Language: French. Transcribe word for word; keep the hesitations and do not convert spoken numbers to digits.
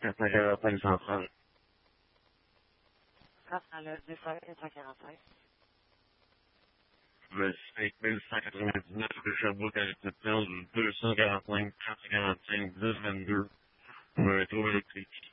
quatre cent quarante-cinq cent trente. quatre cent le deux fois quatre cent quarante-cinq. Le cinq mille cent quatre-vingt-dix-neuf rue Sherbrooke à réception du deux cent quarante-cinq quatre cent quarante-cinq dix vingt-deux. Pour un métro électrique.